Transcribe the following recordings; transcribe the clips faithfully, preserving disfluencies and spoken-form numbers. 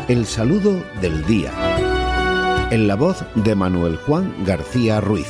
El saludo del día. En la voz de Manuel Juan García Ruiz.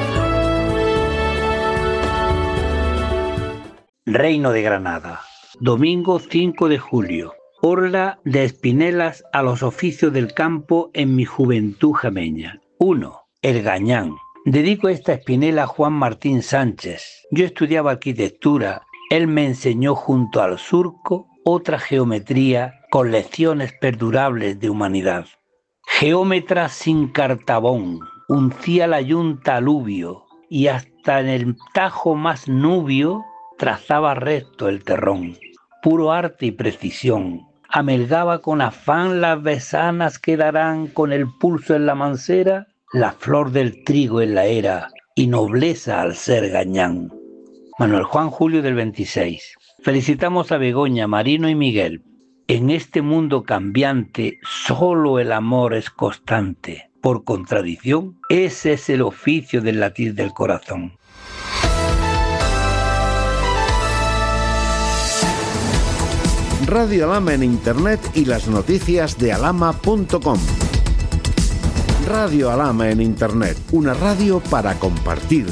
Reino de Granada, domingo cinco de julio. Orla de espinelas a los oficios del campo en mi juventud jameña. uno. El gañán. Dedico esta espinela a Juan Martín Sánchez. Yo estudiaba arquitectura. Él me enseñó junto al surco otra geometría con lecciones perdurables de humanidad. Geómetra sin cartabón, uncía la yunta aluvio y hasta en el tajo más nubio trazaba recto el terrón. Puro arte y precisión. Amelgaba con afán las besanas que darán con el pulso en la mancera, la flor del trigo en la era y nobleza al ser gañán. Manuel Juan Julio del veintiséis. Felicitamos a Begoña, Marino y Miguel. En este mundo cambiante, solo el amor es constante. Por contradicción, ese es el oficio del latir del corazón. Radio Alhama en Internet y las noticias de alhama punto com. Radio Alhama en Internet, una radio para compartir.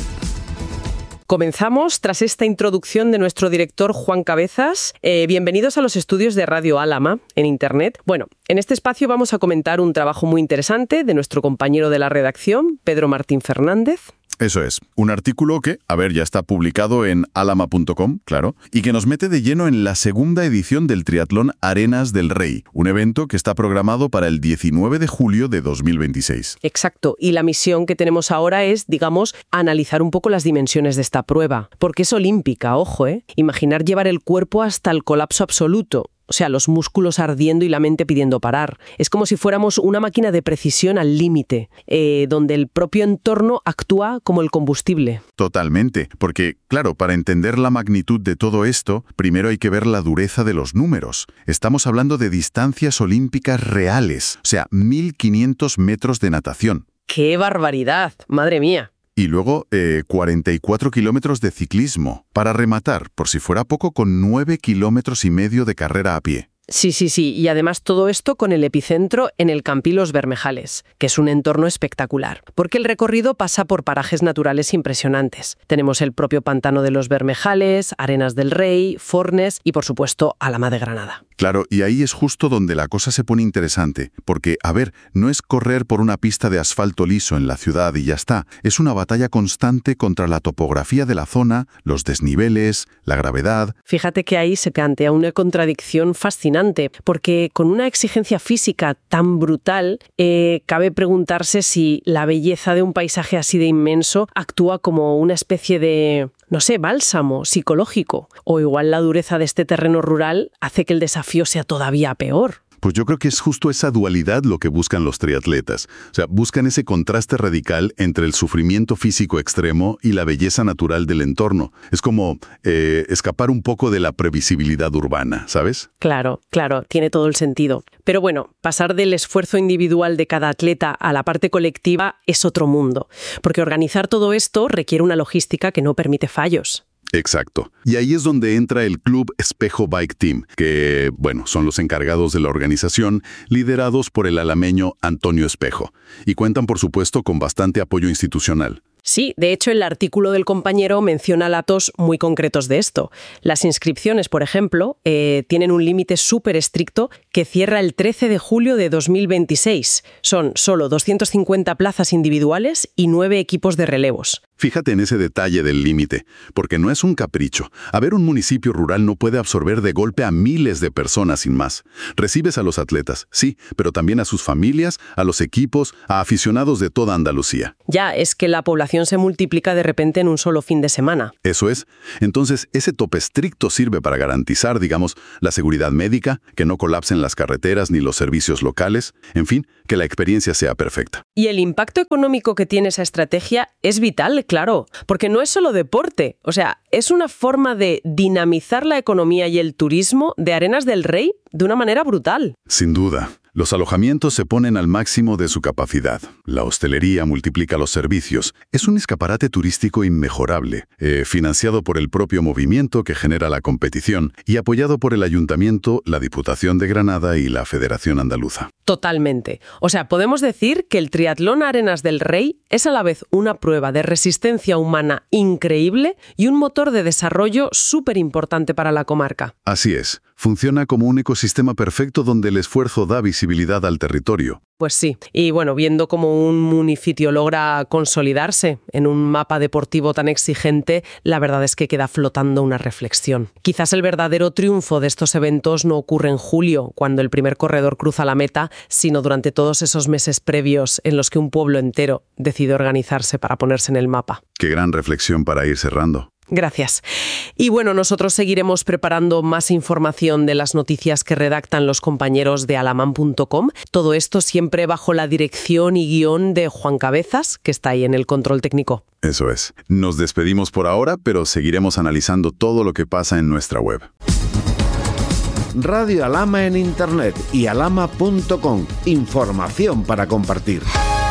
Comenzamos tras esta introducción de nuestro director Juan Cabezas. Eh, bienvenidos a los estudios de Radio Alhama en Internet. Bueno, en este espacio vamos a comentar un trabajo muy interesante de nuestro compañero de la redacción, Pedro Martín Fernández. Eso es, un artículo que, a ver, ya está publicado en alhama punto com, claro, y que nos mete de lleno en la segunda edición del triatlón Arenas del Rey, un evento que está programado para el diecinueve de julio de dos mil veintiséis. Exacto, y la misión que tenemos ahora es, digamos, analizar un poco las dimensiones de esta prueba, porque es olímpica, ojo, ¿eh? Imaginar llevar el cuerpo hasta el colapso absoluto. O sea, los músculos ardiendo y la mente pidiendo parar. Es como si fuéramos una máquina de precisión al límite, eh, donde el propio entorno actúa como el combustible. Totalmente, porque, claro, para entender la magnitud de todo esto, primero hay que ver la dureza de los números. Estamos hablando de distancias olímpicas reales, o sea, mil quinientos metros de natación. ¡Qué barbaridad! ¡Madre mía! Y luego eh, cuarenta y cuatro kilómetros de ciclismo, para rematar, por si fuera poco, con nueve kilómetros y medio de carrera a pie. Sí, sí, sí, y además todo esto con el epicentro en el Campí Los Bermejales, que es un entorno espectacular, porque el recorrido pasa por parajes naturales impresionantes. Tenemos el propio Pantano de los Bermejales, Arenas del Rey, Fornes y, por supuesto, Alhama de Granada. Claro, y ahí es justo donde la cosa se pone interesante, porque, a ver, no es correr por una pista de asfalto liso en la ciudad y ya está, es una batalla constante contra la topografía de la zona, los desniveles, la gravedad. Fíjate que ahí se plantea una contradicción fascinante, porque con una exigencia física tan brutal, eh, cabe preguntarse si la belleza de un paisaje así de inmenso actúa como una especie de, no sé, bálsamo psicológico, o igual la dureza de este terreno rural hace que el desafío sea todavía peor. Pues yo creo que es justo esa dualidad lo que buscan los triatletas. O sea, buscan ese contraste radical entre el sufrimiento físico extremo y la belleza natural del entorno. Es como eh, escapar un poco de la previsibilidad urbana, ¿sabes? Claro, claro, tiene todo el sentido. Pero bueno, pasar del esfuerzo individual de cada atleta a la parte colectiva es otro mundo, porque organizar todo esto requiere una logística que no permite fallos. Exacto. Y ahí es donde entra el Club Espejo Bike Team, que, bueno, son los encargados de la organización, liderados por el alameño Antonio Espejo, y cuentan, por supuesto, con bastante apoyo institucional. Sí, de hecho el artículo del compañero menciona datos muy concretos de esto. Las inscripciones, por ejemplo, eh, tienen un límite súper estricto que cierra el trece de julio de dos mil veintiséis. Son solo doscientas cincuenta plazas individuales y nueve equipos de relevos. Fíjate en ese detalle del límite, porque no es un capricho. A ver, un municipio rural no puede absorber de golpe a miles de personas sin más. Recibes a los atletas, sí, pero también a sus familias, a los equipos, a aficionados de toda Andalucía. Ya, es que la población se multiplica de repente en un solo fin de semana. Eso es. Entonces, ese tope estricto sirve para garantizar, digamos, la seguridad médica, que no colapsen las carreteras ni los servicios locales, en fin, que la experiencia sea perfecta. Y el impacto económico que tiene esa estrategia es vital, claro, porque no es solo deporte, o sea, es una forma de dinamizar la economía y el turismo de Arenas del Rey de una manera brutal. Sin duda. Los alojamientos se ponen al máximo de su capacidad. La hostelería multiplica los servicios. Es un escaparate turístico inmejorable, eh, financiado por el propio movimiento que genera la competición y apoyado por el Ayuntamiento, la Diputación de Granada y la Federación Andaluza. Totalmente. O sea, podemos decir que el triatlón Arenas del Rey es a la vez una prueba de resistencia humana increíble y un motor de desarrollo súper importante para la comarca. Así es. Funciona como un ecosistema perfecto donde el esfuerzo da visibilidad al territorio. Pues sí. Y bueno, viendo cómo un municipio logra consolidarse en un mapa deportivo tan exigente, la verdad es que queda flotando una reflexión. Quizás el verdadero triunfo de estos eventos no ocurre en julio, cuando el primer corredor cruza la meta, sino durante todos esos meses previos en los que un pueblo entero decide organizarse para ponerse en el mapa. Qué gran reflexión para ir cerrando. Gracias. Y bueno, nosotros seguiremos preparando más información de las noticias que redactan los compañeros de alaman punto com. Todo esto siempre bajo la dirección y guión de Juan Cabezas, que está ahí en el control técnico. Eso es. Nos despedimos por ahora, pero seguiremos analizando todo lo que pasa en nuestra web. Radio Alama en Internet y alama punto com. Información para compartir.